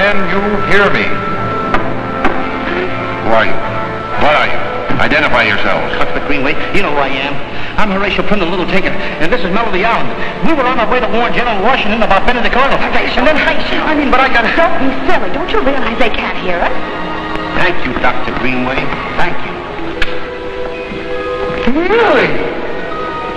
Can you hear me? Who are you? What are you? Identify yourselves. Cuthbert Greenway, you know who I am. I'm Horatio Prindle, Little Tinker, and this is Melody Allen. We were on our way to warn General Washington about Benedict Arnold. And then, but I got... Don't be silly. Don't you realize they can't hear us? Thank you, Dr. Greenway. Thank you. Really?